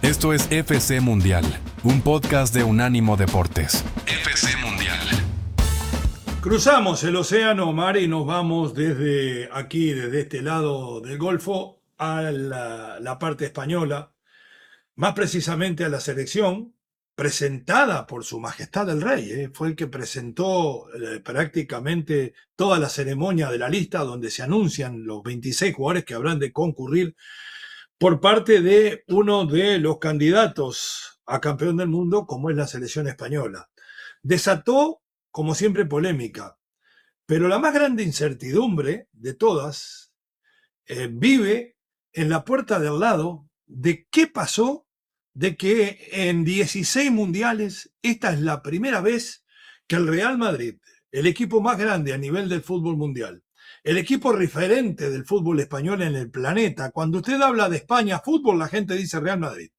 Esto es FC Mundial, un podcast de Unánimo Deportes. FC Mundial. Cruzamos el océano, Omar, y nos vamos desde aquí, desde este lado del Golfo, a la parte española, más precisamente a la selección, presentada por Su Majestad el Rey. Fue el que presentó prácticamente toda la ceremonia de la lista, donde se anuncian los 26 jugadores que habrán de concurrir por parte de uno de los candidatos a campeón del mundo, como es la selección española. Desató, como siempre, polémica, pero la más grande incertidumbre de todas vive en la puerta de al lado de qué pasó, de que en 16 mundiales esta es la primera vez que el Real Madrid, el equipo más grande a nivel del fútbol mundial, el equipo referente del fútbol español en el planeta, cuando usted habla de España fútbol, la gente dice Real Madrid.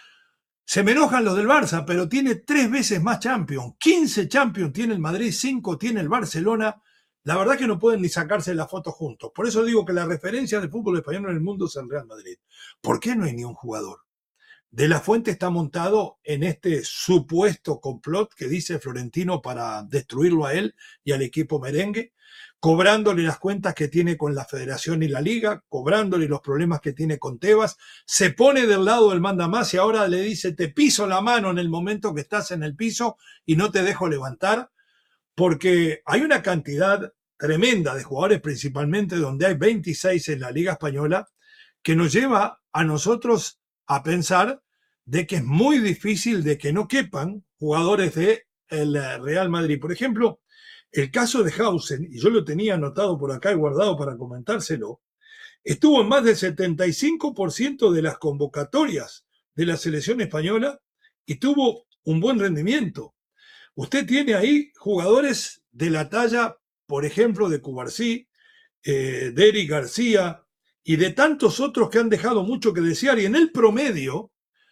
Se me enojan los del Barça, pero tiene 3 veces más Champions. 15 Champions tiene el Madrid, 5 tiene el Barcelona. La verdad que no pueden ni sacarse la foto juntos. Por eso digo que la referencia del fútbol español en el mundo es el Real Madrid. ¿Por qué no hay ni un jugador? De la Fuente está montado en este supuesto complot que dice Florentino para destruirlo a él y al equipo merengue, cobrándole las cuentas que tiene con la Federación y la Liga, cobrándole los problemas que tiene con Tebas, se pone del lado del mandamás y ahora le dice te piso la mano en el momento que estás en el piso y no te dejo levantar, porque hay una cantidad tremenda de jugadores, principalmente donde hay 26 en la Liga Española, que nos lleva a nosotros a pensar de que es muy difícil de que no quepan jugadores del Real Madrid. Por ejemplo, el caso de Hausen, y yo lo tenía anotado por acá y guardado para comentárselo, estuvo en más del 75% de las convocatorias de la selección española y tuvo un buen rendimiento. Usted tiene ahí jugadores de la talla, por ejemplo, de Cubarsí, de Eric García y de tantos otros que han dejado mucho que desear. Y en el promedio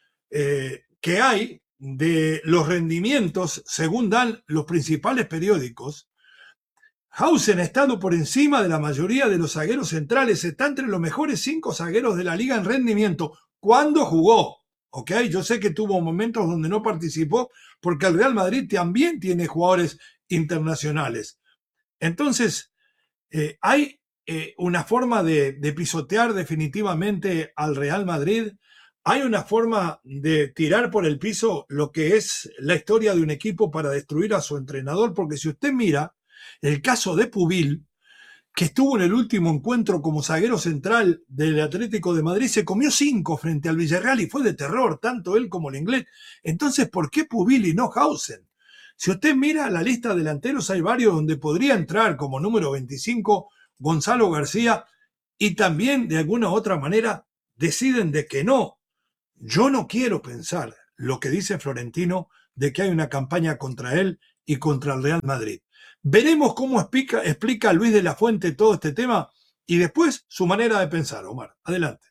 que hay de los rendimientos, según dan los principales periódicos, Hausen ha estado por encima de la mayoría de los zagueros centrales, está entre los mejores 5 zagueros de la liga en rendimiento. ¿Cuándo jugó? ¿Ok? Yo sé que tuvo momentos donde no participó, porque el Real Madrid también tiene jugadores internacionales. Entonces, hay una forma de pisotear definitivamente al Real Madrid. Hay una forma de tirar por el piso lo que es la historia de un equipo para destruir a su entrenador, porque si usted mira el caso de Pubil, que estuvo en el último encuentro como zaguero central del Atlético de Madrid, se comió 5 frente al Villarreal y fue de terror, tanto él como el inglés. Entonces, ¿por qué Pubil y no Hausen? Si usted mira la lista de delanteros, hay varios donde podría entrar como número 25 Gonzalo García, y también de alguna u otra manera deciden de que no. Yo no quiero pensar lo que dice Florentino de que hay una campaña contra él y contra el Real Madrid. Veremos cómo explica Luis de la Fuente todo este tema y después su manera de pensar. Omar, adelante.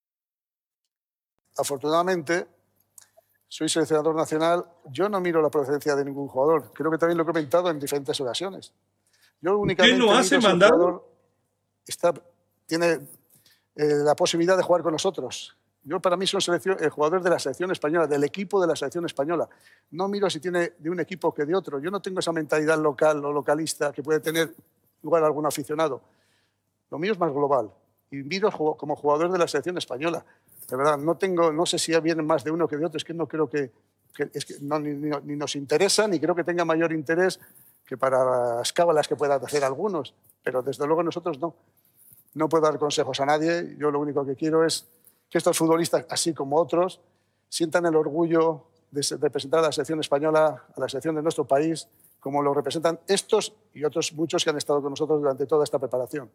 Afortunadamente, soy seleccionador nacional. Yo no miro la procedencia de ningún jugador. Creo que también lo he comentado en diferentes ocasiones. Yo únicamente ¿Qué no hace mandado? Tiene la posibilidad de jugar con nosotros. Yo, para mí, soy el jugador de la selección española, del equipo de la selección española. No miro si tiene de un equipo que de otro. Yo no tengo esa mentalidad local o localista que puede tener igual algún aficionado. Lo mío es más global. Y miro como jugador de la selección española. De verdad, no sé si vienen más de uno que de otro. Es que no creo ni nos interesa, ni creo que tenga mayor interés que para las cábalas que puedan hacer algunos. Pero desde luego nosotros no. No puedo dar consejos a nadie. Yo lo único que quiero es que estos futbolistas, así como otros, sientan el orgullo de representar a la selección española, a la selección de nuestro país, como lo representan estos y otros muchos que han estado con nosotros durante toda esta preparación.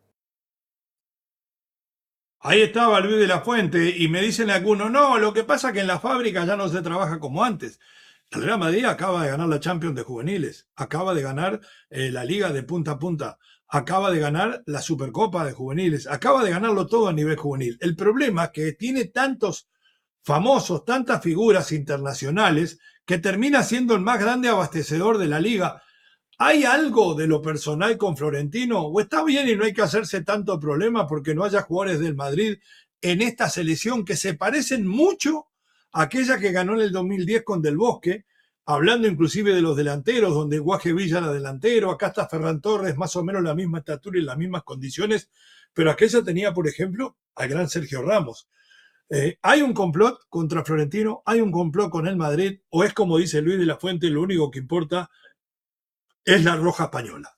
Ahí estaba Luis de la Fuente y me dicen algunos, no, lo que pasa es que en la fábrica ya no se trabaja como antes. El Real Madrid acaba de ganar la Champions de juveniles, acaba de ganar la Liga de punta a punta, acaba de ganar la Supercopa de juveniles, acaba de ganarlo todo a nivel juvenil. El problema es que tiene tantos famosos, tantas figuras internacionales, que termina siendo el más grande abastecedor de la liga. ¿Hay algo de lo personal con Florentino? ¿O está bien y no hay que hacerse tanto problema porque no haya jugadores del Madrid en esta selección que se parecen mucho aquella que ganó en el 2010 con Del Bosque, hablando inclusive de los delanteros, donde Guaje Villa era delantero, acá está Ferran Torres, más o menos la misma estatura y las mismas condiciones, pero aquella tenía, por ejemplo, al gran Sergio Ramos. ¿Hay un complot contra Florentino? ¿Hay un complot con el Madrid? ¿O es como dice Luis de la Fuente, lo único que importa es la roja española?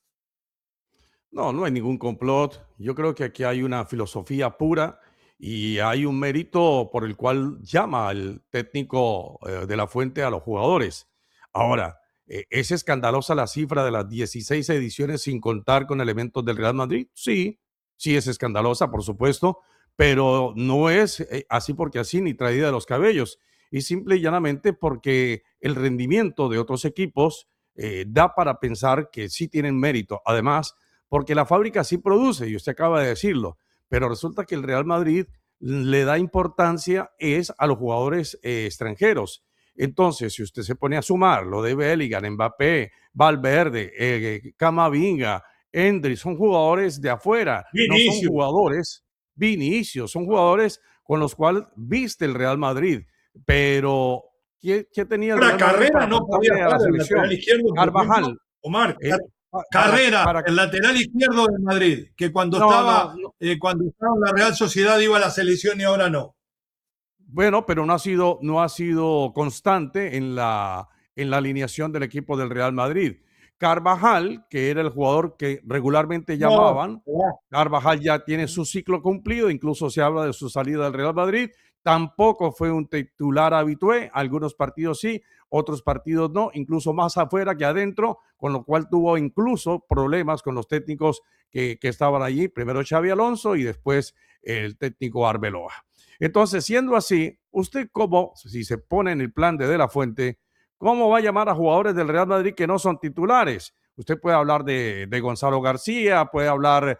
No, no hay ningún complot. Yo creo que aquí hay una filosofía pura y hay un mérito por el cual llama al técnico de la Fuente a los jugadores. Ahora, ¿es escandalosa la cifra de las 16 ediciones sin contar con elementos del Real Madrid? Sí, sí es escandalosa, por supuesto, pero no es así porque así ni traída de los cabellos. Y simple y llanamente porque el rendimiento de otros equipos da para pensar que sí tienen mérito. Además, porque la fábrica sí produce, y usted acaba de decirlo, pero resulta que el Real Madrid le da importancia es a los jugadores extranjeros. Entonces, si usted se pone a sumar lo de Bellingham, Mbappé, Valverde, Camavinga, Endri, son jugadores de afuera, no son Vinicius. jugadores Vinicius, son jugadores con los cuales viste el Real Madrid, pero ¿qué tenía el Ahora, Real Madrid Carrera para no podía aportarle a la estar el lateral selección? izquierdo, por ejemplo. Carvajal, Omar, eh, Carrera, para el lateral izquierdo del Madrid, que no, no, no. cuando estaba en la Real Sociedad iba a la selección y ahora no. Bueno, pero no ha sido constante en la alineación del equipo del Real Madrid. Carvajal, que era el jugador que regularmente No, llamaban, Carvajal ya tiene su ciclo cumplido, incluso se habla de su salida del Real Madrid. Tampoco fue un titular habitué, algunos partidos sí, otros partidos no, incluso más afuera que adentro, con lo cual tuvo incluso problemas con los técnicos que estaban allí, primero Xavi Alonso y después el técnico Arbeloa. Entonces, siendo así, usted cómo, si se pone en el plan de la Fuente, ¿cómo va a llamar a jugadores del Real Madrid que no son titulares? Usted puede hablar de Gonzalo García, puede hablar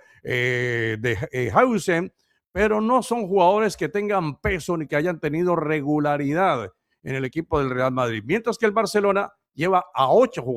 de Hausen, pero no son jugadores que tengan peso ni que hayan tenido regularidad en el equipo del Real Madrid. Mientras que el Barcelona lleva a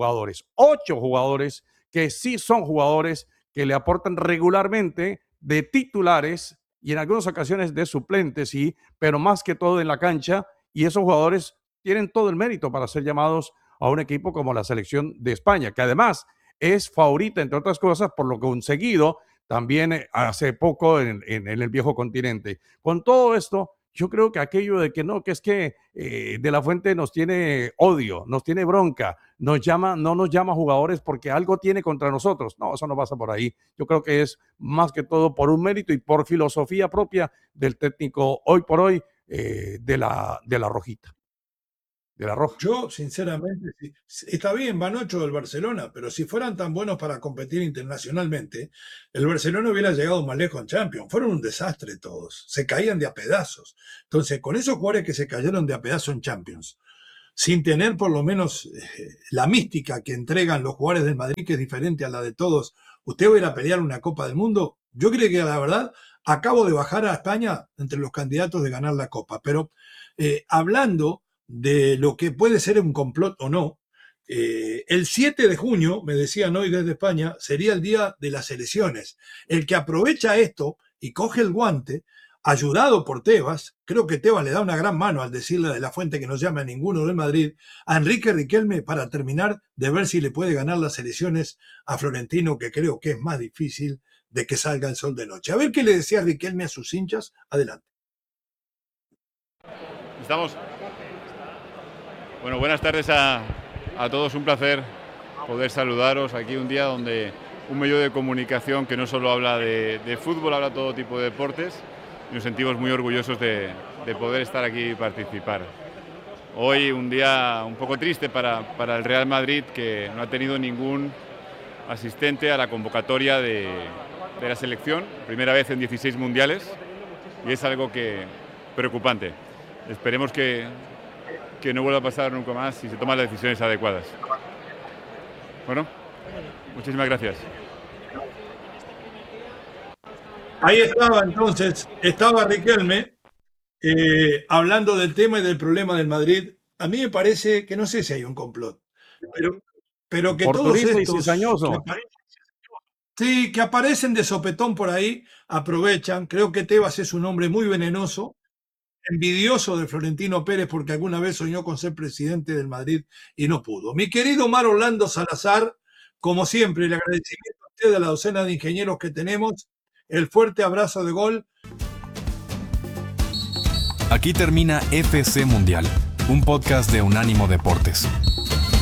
8 jugadores que sí son jugadores que le aportan regularmente de titulares y en algunas ocasiones de suplentes, sí, pero más que todo en la cancha, y esos jugadores tienen todo el mérito para ser llamados a un equipo como la selección de España, que además es favorita, entre otras cosas, por lo conseguido también hace poco en el viejo continente. Con todo esto, yo creo que aquello de que no, que es que De la Fuente nos tiene odio, nos tiene bronca, no nos llama jugadores porque algo tiene contra nosotros. No, eso no pasa por ahí. Yo creo que es más que todo por un mérito y por filosofía propia del técnico hoy por hoy de la Rojita, de la Roja. Yo, sinceramente, está bien, van 8 del Barcelona, pero si fueran tan buenos para competir internacionalmente, el Barcelona hubiera llegado más lejos en Champions. Fueron un desastre todos, se caían de a pedazos. Entonces, con esos jugadores que se cayeron de a pedazos en Champions, sin tener por lo menos la mística que entregan los jugadores del Madrid, que es diferente a la de todos, ¿usted va a ir a pelear una Copa del Mundo? Yo creo que la verdad, acabo de bajar a España entre los candidatos de ganar la Copa, pero hablando de lo que puede ser un complot o no, el 7 de junio, me decían hoy desde España, sería el día de las elecciones. El que aprovecha esto y coge el guante, ayudado por Tebas, creo que Tebas le da una gran mano al decirle de la Fuente que no llame a ninguno del Madrid, a Enrique Riquelme para terminar de ver si le puede ganar las elecciones a Florentino, que creo que es más difícil de que salga el sol de noche. A ver qué le decía Riquelme a sus hinchas. Adelante. Estamos. Bueno, buenas tardes a todos. Un placer poder saludaros aquí un día donde un medio de comunicación que no solo habla de fútbol, habla de todo tipo de deportes. Y nos sentimos muy orgullosos de poder estar aquí y participar. Hoy un día un poco triste para el Real Madrid, que no ha tenido ningún asistente a la convocatoria de la selección, primera vez en 16 mundiales, y es algo preocupante. Esperemos que no vuelva a pasar nunca más si se toman las decisiones adecuadas. Bueno, muchísimas gracias. Ahí estaba entonces, estaba Riquelme hablando del tema y del problema del Madrid. A mí me parece que no sé si hay un complot, pero que todos Oportunista y estos cizañoso. que aparecen de sopetón por ahí aprovechan. Creo que Tebas es un hombre muy venenoso. envidioso de Florentino Pérez porque alguna vez soñó con ser presidente del Madrid y no pudo. Mi querido Omar Orlando Salazar, como siempre, el agradecimiento a usted, a la docena de ingenieros que tenemos, el fuerte abrazo de gol. Aquí termina FC Mundial, un podcast de Unánimo Deportes.